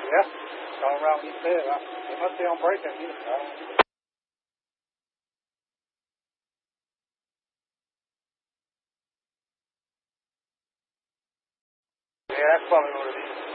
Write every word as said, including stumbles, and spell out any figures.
Yeah, going around he said. Uh, they must be on break at you. Uh, yeah, that's probably what it is.